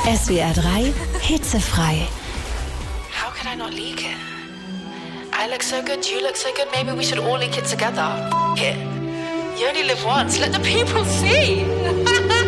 SWR 3 Hitzefrei. How could I not leak it? I look so good, you look so good, maybe we should all leak it together. F it. You only live once, let the people see.